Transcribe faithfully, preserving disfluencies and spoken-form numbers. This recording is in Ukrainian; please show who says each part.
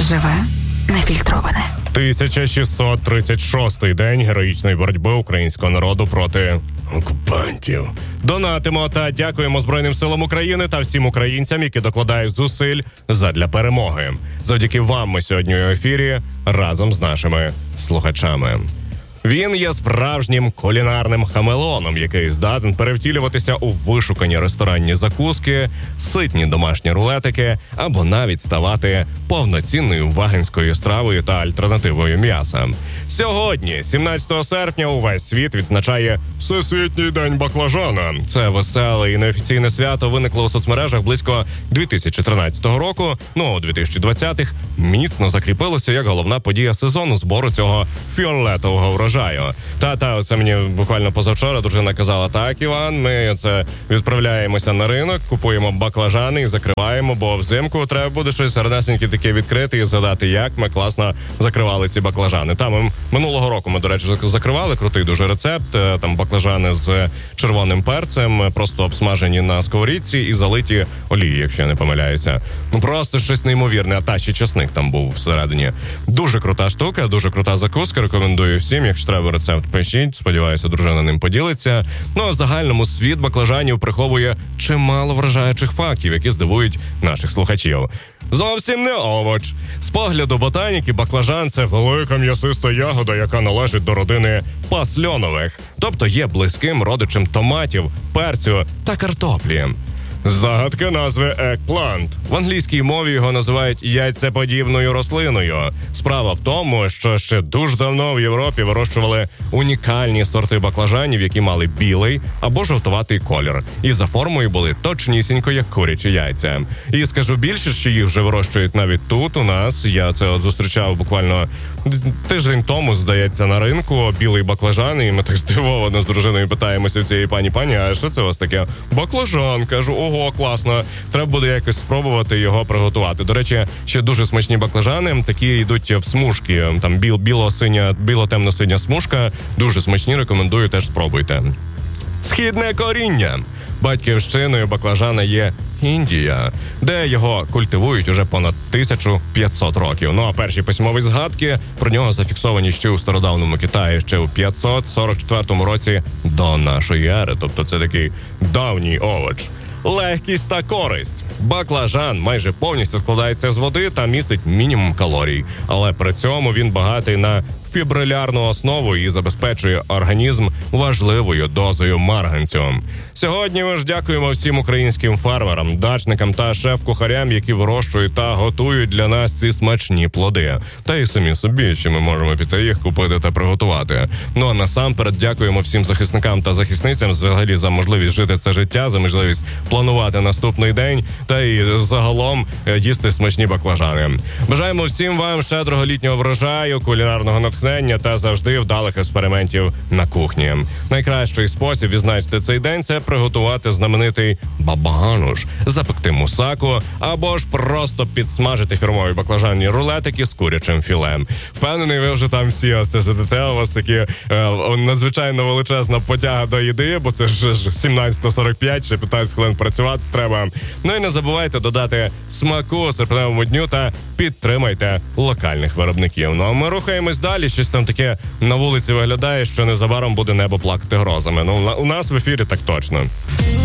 Speaker 1: Живе нефільтроване.
Speaker 2: тисяча шістсот тридцять шостий день героїчної боротьби українського народу проти окупантів. Донатимо та дякуємо Збройним силам України та всім українцям, які докладають зусиль задля перемоги. Завдяки вам ми сьогодні у ефірі разом з нашими слухачами. Він є справжнім кулінарним хамелеоном, який здатен перевтілюватися у вишукані ресторанні закуски, ситні домашні рулетики або навіть ставати повноцінною веганською стравою та альтернативою м'яса. Сьогодні, сімнадцятого серпня, увесь світ відзначає Всесвітній день баклажана. Це веселе і неофіційне свято виникло у соцмережах близько дві тисячі тринадцятого року, ну, у дві тисячі двадцятому міцно закріпилося як головна подія сезону збору цього фіолетового врожаю. Та-та, оце мені буквально позавчора дружина казала: так, Іван, ми це відправляємося на ринок, купуємо баклажани і закриваємо, бо взимку треба буде щось гарнесеньке таке відкрити і згадати, як ми класно закривали ці баклажани. Там минулого року ми, до речі, закривали, крутий дуже рецепт, там баклажани з червоним перцем, просто обсмажені на сковорідці і залиті олією, якщо я не помиляюся. Ну просто щось неймовірне, а та ще чесник там був всередині. Дуже крута штука, дуже крута закуска, рекомендую всім, якщо треба рецепт, пишіть, сподіваюся, дружина ним поділиться. Ну, а в загальному світ баклажанів приховує чимало вражаючих фактів, які здивують наших слухачів. Зовсім не овоч. З погляду ботаніки баклажан – це велика м'ясиста ягода, яка належить до родини пасльонових, тобто є близьким родичем томатів, перцю та картоплі. Загадка назви eggplant. В англійській мові його називають яйцеподібною рослиною. Справа в тому, що ще дуже давно в Європі вирощували унікальні сорти баклажанів, які мали білий або жовтуватий колір. І за формою були точнісінько, як курячі яйця. І скажу більше, що їх вже вирощують навіть тут у нас. Я це от зустрічав буквально тиждень тому, здається, на ринку, білий баклажан. І ми так здивовано з дружиною питаємося в цієї пані, пані, а що це у вас таке? Баклажан. Кажу, ого, класно. Треба буде якось спробувати його приготувати. До речі, ще дуже смачні баклажани, такі йдуть в смужки. Там біл, біло-синя, біло-темно-синя смужка. Дуже смачні, рекомендую, теж спробуйте. Східне коріння. Батьківщиною баклажана є Індія, де його культивують уже понад тисячу п'ятсот років. Ну а перші письмові згадки про нього зафіксовані ще у стародавньому Китаї, ще у п'ятсот сорок четвертому році до нашої ери. Тобто це такий давній овоч. Легкість та користь. Баклажан майже повністю складається з води та містить мінімум калорій. Але при цьому він багатий на фібрилярну основу і забезпечує організм важливою дозою марганцю. Сьогодні ми ж дякуємо всім українським фермерам, дачникам та шеф-кухарям, які вирощують та готують для нас ці смачні плоди. Та й самі собі, що ми можемо піти їх купити та приготувати. Ну а насамперед дякуємо всім захисникам та захисницям взагалі за можливість жити це життя, за можливість планувати наступний день та й загалом їсти смачні баклажани. Бажаємо всім вам щедрого літнього врожаю, кулінарного натхнення та завжди вдалих експериментів на кухні. Найкращий спосіб відзначити цей день – це приготувати знаменитий бабагануш, запекти мусаку або ж просто підсмажити фірмові баклажанні рулетики з курячим філем. Впевнений, ви вже там всі оце сидите, у вас такі е, надзвичайно величезна потяга до їди, бо це ж сімнадцята сорок п'ять, ще п'ятнадцять хвилин працювати треба. Ну і не забувайте додати смаку серпневому дню та підтримайте локальних виробників. Ну а ми рухаємось далі. Щось там таке на вулиці виглядає, що незабаром буде небо плакати грозами. Ну, у нас в ефірі так точно.